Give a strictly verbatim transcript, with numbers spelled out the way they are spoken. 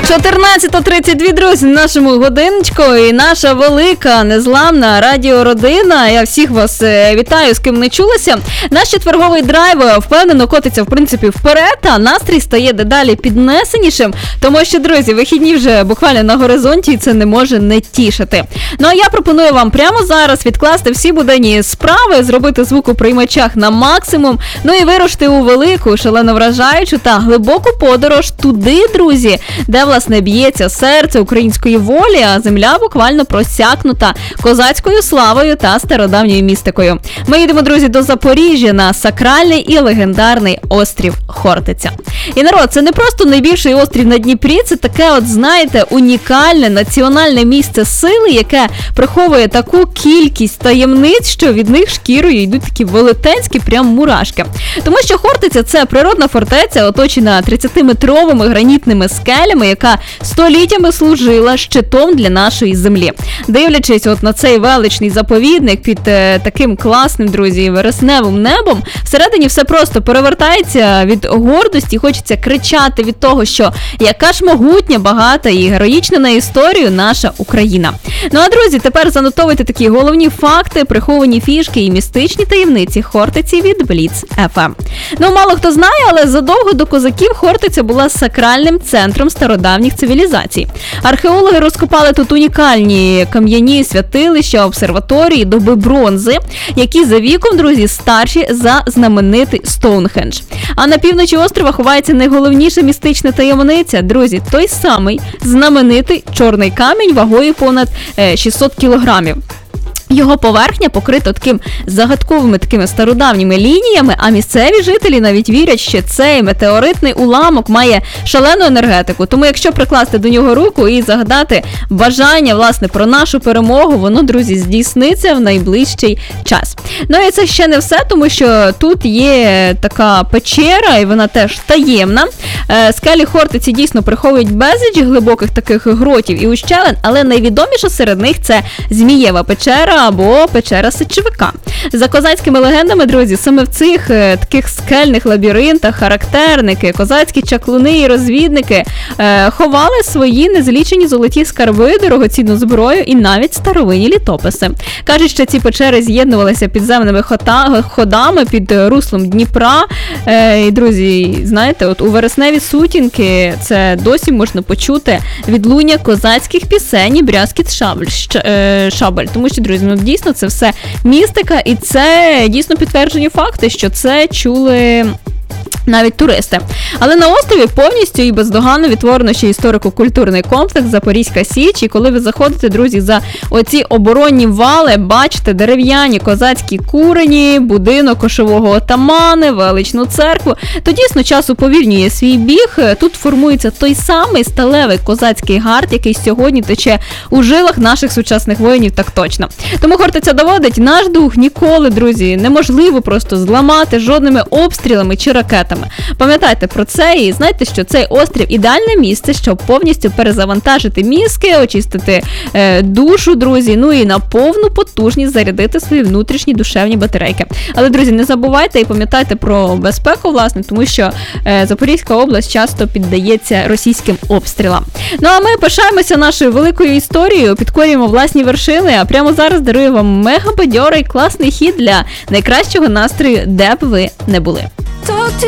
чотирнадцята тридцять два, друзі, на нашому годиночку, і наша велика, незламна радіородина. Я всіх вас вітаю, з ким не чулася. Наш четверговий драйв впевнено котиться, в принципі, вперед, а настрій стає дедалі піднесенішим, тому що, друзі, вихідні вже буквально на горизонті, і це не може не тішити. Ну, а я пропоную вам прямо зараз відкласти всі буденні справи, зробити звук у приймачах на максимум, ну і вирушити у велику, шалено вражаючу та глибоку подорож туди, друзі, де, власне, б'ється серце української волі, а земля буквально просякнута козацькою славою та стародавньою містикою. Ми їдемо, друзі, до Запоріжжя на сакральний і легендарний острів Хортиця. І, народ, це не просто найбільший острів на Дніпрі, це таке, от, знаєте, унікальне національне місце сили, яке приховує таку кількість таємниць, що від них шкірою йдуть такі велетенські прям мурашки. Тому що Хортиця – це природна фортеця, оточена тридцятиметровими гранітними скелями, яка століттями служила щитом для нашої землі. Дивлячись от на цей величний заповідник під е, таким класним, друзі, вересневим небом, всередині все просто перевертається від гордості, хочеться кричати від того, що яка ж могутня, багата і героїчна на історію наша Україна. Ну а, друзі, тепер занотовуйте такі головні факти, приховані фішки і містичні таємниці Хортиці від Бліц еф ем. Ну, мало хто знає, але задовго до козаків Хортиця була сакральним центром стародавніх цивілізацій. Археологи розкопали тут унікальні кам'яні святилища, обсерваторії доби бронзи, які за віком, друзі, старші за знаменитий Стоунхендж. А на півночі острова ховається найголовніша містична таємниця, друзі, той самий знаменитий чорний камінь вагою понад шістсот кілограмів. Його поверхня покрита таким загадковими такими стародавніми лініями, а місцеві жителі навіть вірять, що цей метеоритний уламок має шалену енергетику. Тому якщо прикласти до нього руку і загадати бажання, власне, про нашу перемогу, воно, друзі, здійсниться в найближчий час. Ну і це ще не все, тому що тут є така печера, і вона теж таємна. Скелі Хортиці дійсно приховують безліч глибоких таких гротів і ущелин, але найвідоміша серед них – це Змієва печера або печера Сичовика. За козацькими легендами, друзі, саме в цих е, таких скельних лабіринтах характерники, козацькі чаклуни і розвідники е, ховали свої незлічені золоті скарби, дорогоцінну зброю і навіть старовинні літописи. Кажуть, що ці печери з'єднувалися підземними хота, ходами під руслом Дніпра. Е, і, друзі, знаєте, от у вересневі сутінки це досі можна почути відлуння козацьких пісень і брязкіт шабель, е, шабель. Тому що, друзі, ну дійсно це все містика, і це дійсно підтверджені факти, що це чули навіть туристи. Але на острові повністю і бездоганно відтворено ще історико-культурний комплекс Запорізька Січ. І коли ви заходите, друзі, за оці оборонні вали, бачите дерев'яні козацькі курені, будинок кошового отамана, величну церкву, то дійсно час уповільнює свій біг. Тут формується той самий сталевий козацький гард, який сьогодні тече у жилах наших сучасних воїнів, так точно. Тому Хортиця доводить, наш дух ніколи, друзі, неможливо просто зламати жодними обстрілами чи ракетами. Пам'ятайте про це і знайте, що цей острів – ідеальне місце, щоб повністю перезавантажити мізки, очистити е, душу, друзі, ну і на повну потужність зарядити свої внутрішні душевні батарейки. Але, друзі, не забувайте і пам'ятайте про безпеку, власне, тому що е, Запорізька область часто піддається російським обстрілам. Ну а ми пишаємося нашою великою історією, підкорюємо власні вершини, а прямо зараз дарую вам мега бадьорий класний хід для найкращого настрою, де б ви не були. Talk to